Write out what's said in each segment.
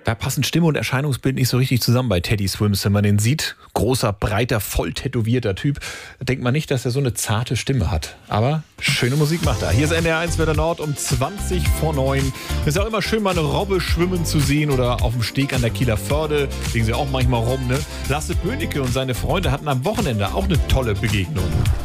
Da passen Stimme und Erscheinungsbild nicht so richtig zusammen bei Teddy Swims, wenn man den sieht. Großer, breiter, voll tätowierter Typ. Da denkt man nicht, dass er so eine zarte Stimme hat. Aber schöne Musik macht er. Hier ist NDR 1 Wetter Nord um 20:09. Es ist auch immer schön, mal eine Robbe schwimmen zu sehen oder auf dem Steg an der Kieler Förde. Liegen sie auch manchmal rum, ne? Lasse Böhnecke und seine Freunde hatten am Wochenende auch eine tolle Begegnung.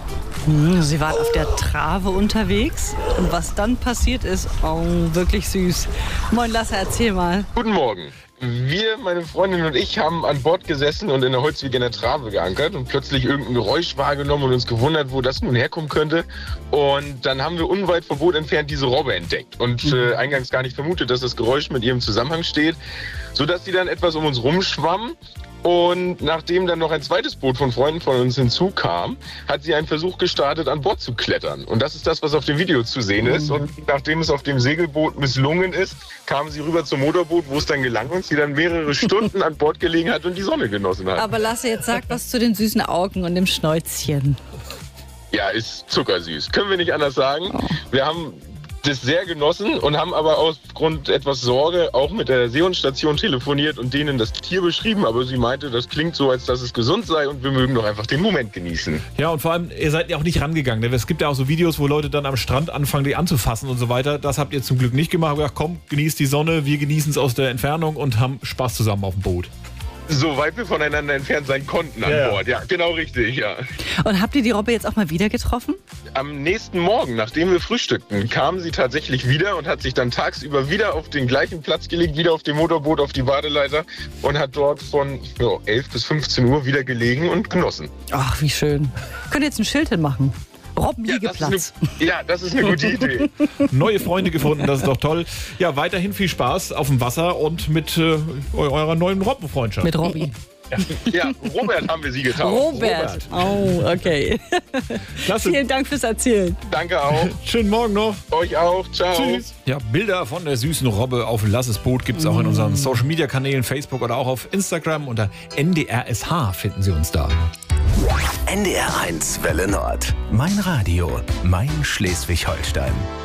Sie waren auf der Trave unterwegs und was dann passiert ist, wirklich süß. Moin Lasse, erzähl mal. Guten Morgen. Wir, meine Freundin und ich, haben an Bord gesessen und in der Holzwiege in der Trave geankert und plötzlich irgendein Geräusch wahrgenommen und uns gewundert, wo das nun herkommen könnte. Und dann haben wir unweit vom Boot entfernt diese Robbe entdeckt und eingangs gar nicht vermutet, dass das Geräusch mit ihrem Zusammenhang steht, sodass sie dann etwas um uns rumschwamm. Und nachdem dann noch ein zweites Boot von Freunden von uns hinzukam, hat sie einen Versuch gestartet, an Bord zu klettern. Und das ist das, was auf dem Video zu sehen ist. Und nachdem es auf dem Segelboot misslungen ist, kam sie rüber zum Motorboot, wo es dann gelang und sie dann mehrere Stunden an Bord gelegen hat und die Sonne genossen hat. Aber Lasse, jetzt sag was zu den süßen Augen und dem Schnäuzchen. Ja, ist zuckersüß. Können wir nicht anders sagen. Wir haben das sehr genossen und haben aber aufgrund etwas Sorge auch mit der Seehundstation telefoniert und denen das Tier beschrieben. Aber sie meinte, das klingt so, als dass es gesund sei und wir mögen doch einfach den Moment genießen. Ja, und vor allem, ihr seid ja auch nicht rangegangen. Es gibt ja auch so Videos, wo Leute dann am Strand anfangen, die anzufassen und so weiter. Das habt ihr zum Glück nicht gemacht. Gesagt, komm, genießt die Sonne, wir genießen es aus der Entfernung und haben Spaß zusammen auf dem Boot. Soweit wir voneinander entfernt sein konnten an Bord. Ja, genau richtig, ja. Und habt ihr die Robbe jetzt auch mal wieder getroffen? Am nächsten Morgen, nachdem wir frühstückten, kam sie tatsächlich wieder und hat sich dann tagsüber wieder auf den gleichen Platz gelegt, wieder auf dem Motorboot, auf die Badeleiter und hat dort von 11 bis 15 Uhr wieder gelegen und genossen. Ach, wie schön. Könnt ihr jetzt ein Schild hinmachen? Robbenliegeplatz. Das ist eine gute Idee. Neue Freunde gefunden, das ist doch toll. Ja, weiterhin viel Spaß auf dem Wasser und mit eurer neuen Robbenfreundschaft. Mit Robby. Ja, Robert haben wir sie getauft. Robert. Oh, okay. Klasse. Vielen Dank fürs Erzählen. Danke auch. Schönen Morgen noch. Euch auch. Ciao. Tschüss. Ja, Bilder von der süßen Robbe auf Lasses Boot gibt es auch in unseren Social-Media-Kanälen, Facebook oder auch auf Instagram. Unter NDRSH finden Sie uns da. NDR 1 Welle Nord. Mein Radio, mein Schleswig-Holstein.